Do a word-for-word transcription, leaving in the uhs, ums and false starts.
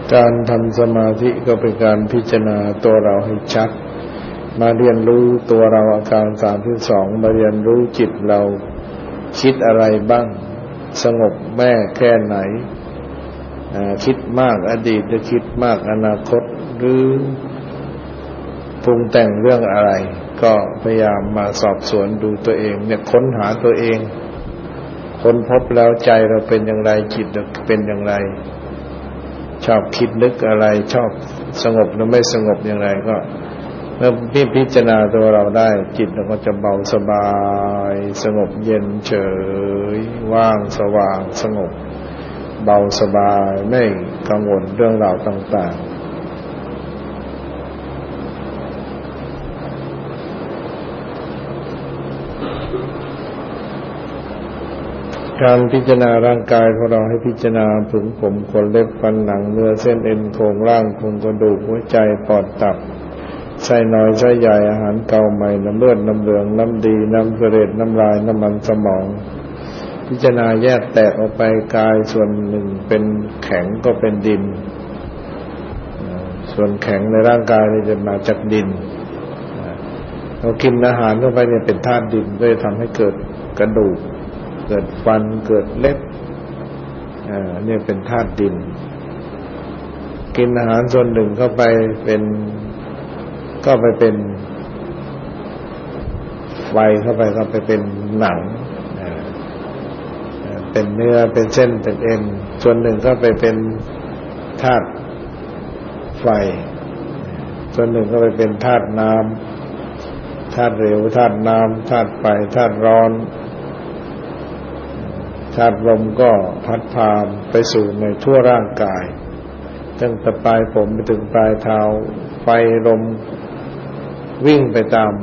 การทำสมาธิก็เป็นการพิจารณาตัวเราให้ชัดมาเรียนรู้ตัวเราอาการสามสิบสองมาเรียนรู้จิตเราคิดอะไรบ้างสงบแม่แค่ไหนคิดมากอดีตหรือคิดมากอนาคตหรือปรุงแต่งเรื่องอะไรก็พยายามมาสอบสวนดูตัวเองเนี่ยค้นหาตัวเองค้นพบแล้วใจเราเป็นอย่างไรจิตเราเป็นอย่างไรชอบคิดนึกอะไรชอบสงบหรือไม่สงบอย่างไรก็เมื่อพิจารณาตัวเราได้จิตเราก็จะเบาสบายสงบเย็นเฉยว่างสว่างสงบเบาสบายไม่กังวลเรื่องราวต่างๆการพิจารณาร่างกายของเราให้พิจารณาผึงผมขนเล็บฟันหนังเนื้อเส้นเอ็นโครงร่างโครงกระดูกหัวใจปอดตับไส้น้อยไส้ใหญ่อาหารเก่าใหม่น้ำเลือดน้ำเหลืองน้ำดีน้ำเสลดน้ำลายน้ำมันสมองพิจารณาแยกแตกออกไปกายส่วนหนึ่งเป็นแข็งก็เป็นดินส่วนแข็งในร่างกายนี่จะมาจากดินเรากินอาหารเข้าไปเนี่ยเป็นธาตุดินก็จะทำให้เกิดกระดูกเกิดฟันเกิดเล็บอ่าเนี่ยเป็นธาตุดินกินอาหารส่วนหนึ่งเข้าไปเป็นก็ไปเป็นไฟเข้าไปก็ไปเป็นหนังเป็นเนื้อเป็นเส้นเป็นเอ็นส่วนหนึ่งก็ไปเป็นธาตุไฟส่วนหนึ่งก็ไปเป็นธาตุน้ำธาตุเหลวธาตุน้ำธาตุไฟธาตุร้อนธาตุลมก็พัดพาไปสู่ในทั่วร่างกายตั้งแต่ปลายผมไปถึงปลายเท้าไฟลมวิ่งไปตาม